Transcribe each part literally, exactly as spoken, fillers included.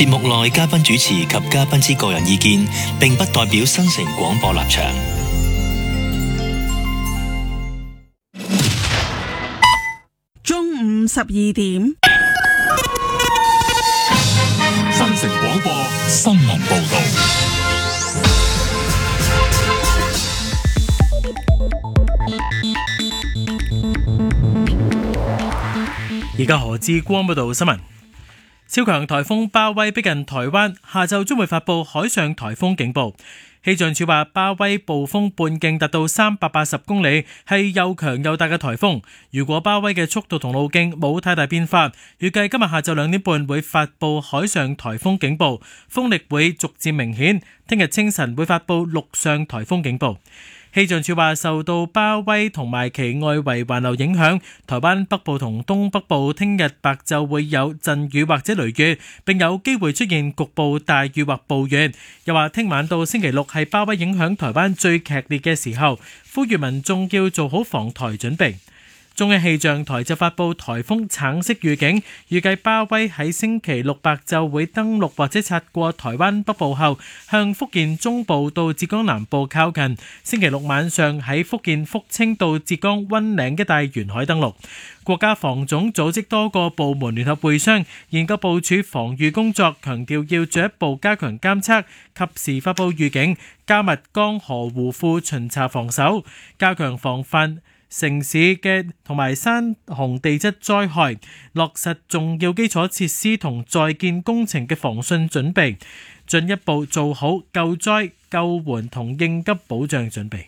節目內嘉賓主持及嘉賓之個人意見，並不代表新城廣播立場。 中午十二點， 新城廣播新聞報道。 而家何志光報道新聞。超強颱風巴威逼近台灣，下晝將會發布海上颱風警報。氣象署話，巴威暴風半徑達到三百八十公里，係又強又大嘅颱風。如果巴威嘅速度同路徑冇太大變化，預計今日下晝兩點半會發布海上颱風警報，風力會逐漸明顯。聽日清晨會發布陸上颱風警報。氣象署話，受到巴威同埋其外圍環流影響，台灣北部同東北部聽日白晝會有陣雨或者雷雨，並有機會出現局部大雨或暴雨。又話聽晚到星期六係巴威影響台灣最劇烈嘅時候，呼籲民眾要做好防台準備。中央氣象台就發布颱風橙色預警，預計巴威喺星期六白晝會登陸或者擦過台灣北部後，向福建中部到浙江南部靠近。星期六晚上喺福建福清到浙江溫嶺一帶沿海登陸。國家防總組織多個部門聯合會商，研究部署防禦工作，強調要進一步加強監測，及時發布預警，加密江河湖庫巡查防守，加強防範城市嘅同埋山洪地質災害，落實重要基礎設施同在建工程嘅防汛準備，進一步做好救災、救援同應急保障準備。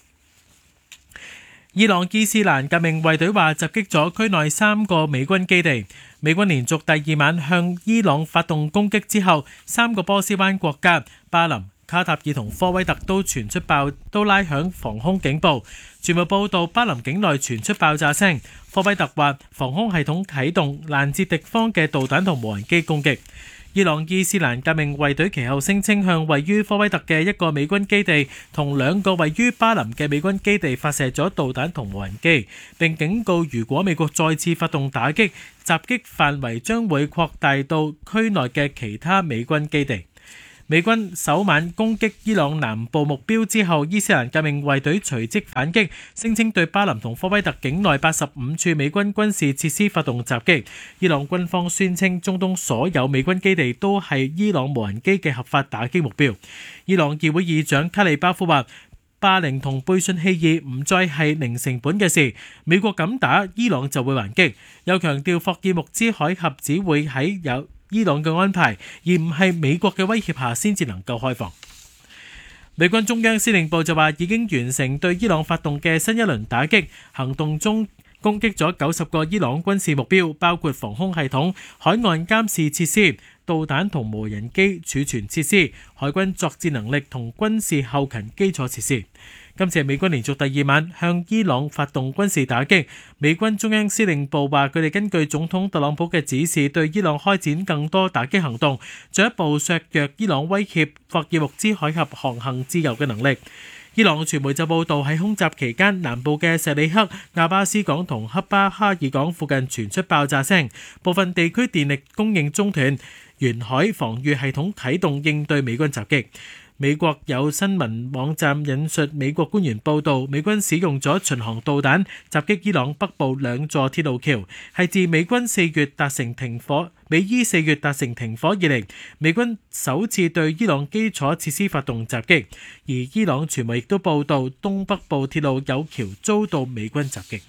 伊朗伊斯蘭革命衛隊話襲擊咗區內三個美軍基地。美軍連續第二晚向伊朗發動攻擊之後，三個波斯灣國家巴林、卡塔爾同科威特都傳出爆都拉響防空警報。傳媒報道，巴林境內傳出爆炸聲，科威特話防空系統啟動攔截敵方嘅導彈同無人機攻擊。伊朗伊斯蘭革命衛隊其後聲稱向位於科威特嘅一個美軍基地同兩個位於巴林嘅美軍基地發射咗導彈同無人機，並警告如果美國再次發動打擊，襲擊範圍將會擴大到區內嘅其他美軍基地。美軍首晚攻擊伊朗南部目標之後，伊斯蘭革命衛隊隨即反擊，聲稱對巴林同科威特境內八十五處美軍軍事設施發動襲擊。伊朗軍方宣稱，中東所有美軍基地都係伊朗無人機嘅合法打擊目標。伊朗議會議長卡利巴夫話，霸凌同背信棄義唔再係零成本嘅事，美國敢打，伊朗就會還擊。又強調霍爾木茲海峽只會喺有伊朗嘅安排，而唔係美國嘅威脅下先至能夠開放。美軍中央司令部就話已經完成對伊朗發動嘅新一輪打擊行動中，攻擊咗九十個伊朗軍事目標，包括防空系統、海岸監視設施、導彈同無人機儲存設施、海軍作戰能力同軍事後勤基礎設施。今次係美軍連續第二晚向伊朗發動軍事打擊。美軍中央司令部話，佢哋根據總統特朗普嘅指示，對伊朗開展更多打擊行動，進一步削弱伊朗威脅霍爾木茲海峽航行自由嘅能力。伊朗傳媒就報道，喺空襲期間，南部嘅錫里克、亞巴斯港同恰巴哈爾港附近傳出爆炸聲，部分地區電力供應中斷，沿海防禦系統啟動應對美軍襲擊。美國有新聞網站引述美國官員報道，美軍使用咗巡航導彈襲擊伊朗北部兩座鐵路橋，係自美軍四月達成停火、美伊四月達成停火以嚟，美軍首次對伊朗基礎設施發動襲擊。而伊朗傳媒亦都報道，東北部鐵路有橋遭到美軍襲擊。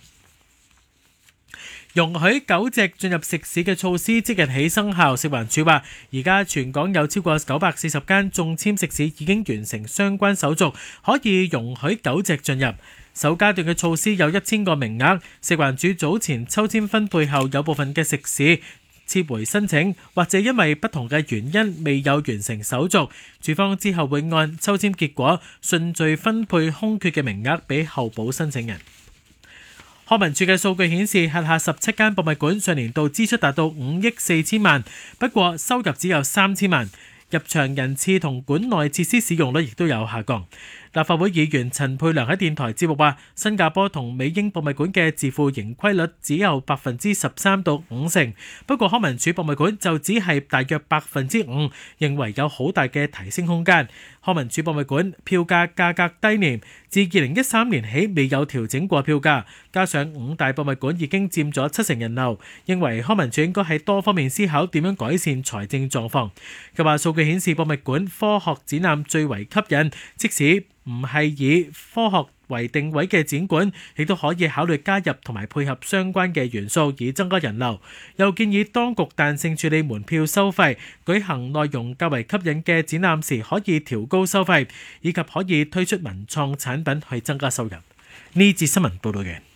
容許狗隻進入食肆嘅措施即日起生效。食環署話，而家全港有超過九百四十間中籤食肆已經完成相關手續，可以容許狗隻進入。首階段嘅措施有一千個名額。食環署早前抽籤分配後，有部分嘅食肆撤回申請，或者因為不同嘅原因未有完成手續，署方之後會按抽籤結果順序分配空缺嘅名額俾候補申請人。康文署嘅數據顯示，轄下十七間博物館上年度支出達到五億四千萬，不過收入只有三千萬。入場人次同館內設施使用率亦都有下降。 立法會議員陳佩良喺電台節目話，新加坡同美英博物館嘅自負盈虧率只有百分之十三到五成，不過康文署博物館就只係大約百分之五，認為有好大嘅提升空間。康文署博物館票價價格低廉，自二零一三年起未有調整過票價，加上五大博物館已經佔咗七成人流，認為康文署應該喺多方面思考點樣改善財政狀況。佢話數據顯示博物館科學展覽最為吸引，即使唔係以科學為定位嘅展館，亦都可以考慮加入同埋配合相關嘅元素，以增加人流。又建議當局彈性處理門票收費，舉行內容較為吸引嘅展覽時可以調高收費，以及可以推出文創產品去增加收入。呢節新聞報道完。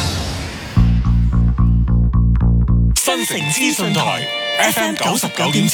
新城資訊台 F M 九十九點七